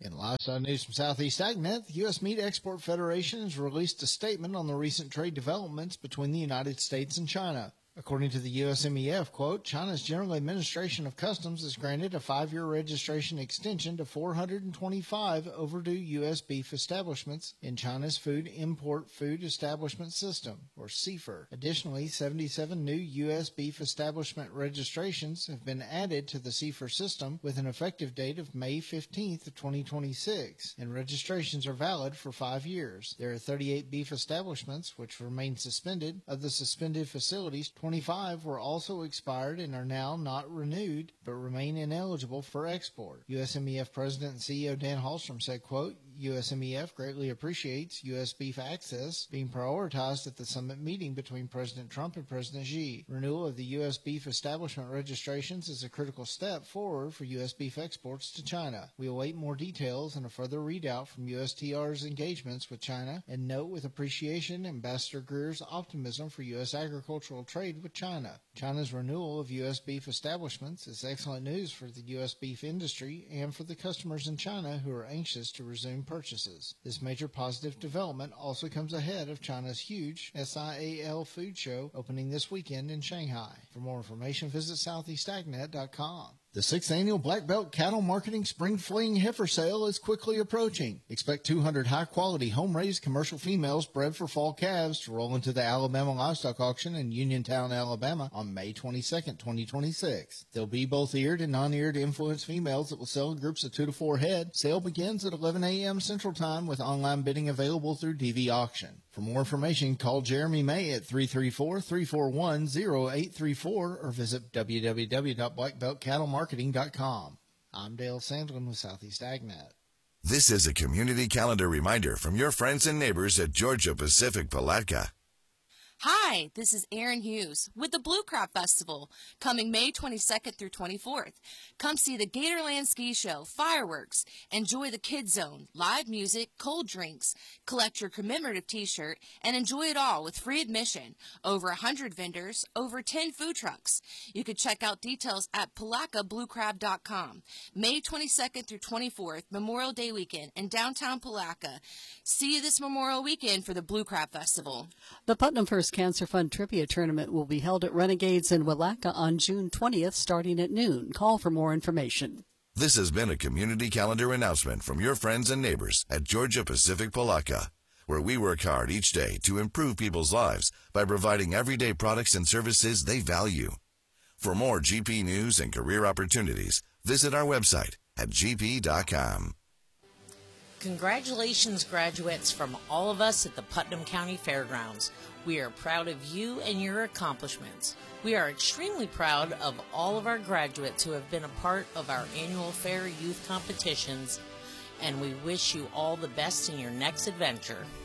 In livestock news from Southeast AgNet, the U.S. Meat Export Federation has released a statement on the recent trade developments between the United States and China. According to the USMEF, quote, China's General Administration of Customs has granted a 5-year registration extension to 425 overdue U.S. beef establishments in China's Food Import Food Establishment System, or CIFER. Additionally, 77 new U.S. beef establishment registrations have been added to the CIFER system with an effective date of May 15th of 2026, and registrations are valid for 5 years. There are 38 beef establishments which remain suspended. Of the suspended facilities, 25 were also expired and are now not renewed, but remain ineligible for export. USMEF President and CEO Dan Hallstrom said, quote, USMEF greatly appreciates U.S. beef access being prioritized at the summit meeting between President Trump and President Xi. Renewal of the U.S. beef establishment registrations is a critical step forward for U.S. beef exports to China. We await more details and a further readout from USTR's engagements with China, and note with appreciation Ambassador Greer's optimism for U.S. agricultural trade with China. China's renewal of U.S. beef establishments is excellent news for the U.S. beef industry and for the customers in China who are anxious to resume purchases. This major positive development also comes ahead of China's huge SIAL food show opening this weekend in Shanghai. For more information, visit southeastagnet.com. The 6th Annual Black Belt Cattle Marketing Spring Fling Heifer Sale is quickly approaching. Expect 200 high-quality home-raised commercial females bred for fall calves to roll into the Alabama Livestock Auction in Uniontown, Alabama on May 22, 2026. There'll be both eared and non-eared influenced females that will sell in groups of 2 to 4 head. Sale begins at 11 a.m. Central Time with online bidding available through DV Auction. For more information, call Jeremy May at 334-341-0834 or visit www.blackbeltcattlemarketing.com. I'm Dale Sandlin with Southeast AgNet. This is a community calendar reminder from your friends and neighbors at Georgia Pacific Palatka. Hi, this is Erin Hughes with the Blue Crab Festival, coming May 22nd through 24th. Come see the Gatorland Ski Show, fireworks, enjoy the Kids Zone, live music, cold drinks, collect your commemorative t-shirt, and enjoy it all with free admission. Over 100 vendors, over 10 food trucks. You can check out details at PalakaBlueCrab.com. May 22nd through 24th, Memorial Day weekend in downtown Palatka. See you this Memorial weekend for the Blue Crab Festival. The Putnam First Cancer Fund Trivia Tournament will be held at Renegades in Willaca on June 20th starting at noon. Call for more information. This has been a community calendar announcement from your friends and neighbors at Georgia Pacific Palatka, where we work hard each day to improve people's lives by providing everyday products and services they value. For more GP news and career opportunities, visit our website at gp.com. Congratulations, graduates, from all of us at the Putnam County Fairgrounds. We are proud of you and your accomplishments. We are extremely proud of all of our graduates who have been a part of our annual fair youth competitions, and we wish you all the best in your next adventure.